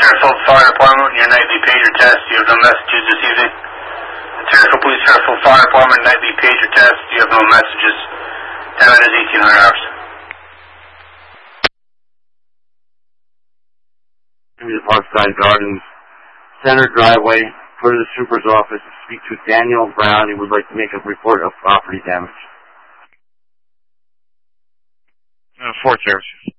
Sarasota Fire Department, your nightly pager test. You have no messages this evening. Sarasota Police, Sarasota Fire Department, nightly pager test. You have no messages. Time is 1800 hours. The Parkside Gardens Center driveway. Go to the Super's office to speak to Daniel Brown. He would like to make a report of property damage. Fort Services.